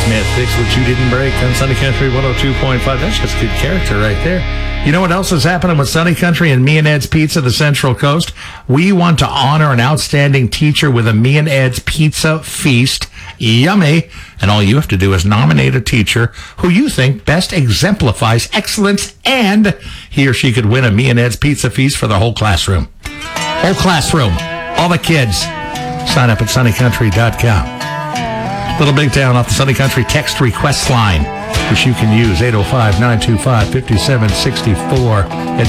Smith, fix what you didn't break on Sunny Country 102.5. That's just good character right there. You know what else is happening with Sunny Country and Me and Ed's Pizza, the Central Coast? We want to honor an outstanding teacher with a Me and Ed's Pizza Feast. Yummy. And all you have to do is nominate a teacher who you think best exemplifies excellence, and he or she could win a Me and Ed's Pizza Feast for the whole classroom. Whole classroom. All the kids. Sign up at sunnycountry.com. Little Big Town off the Sunny Country text request line, which you can use, 805-925-5764.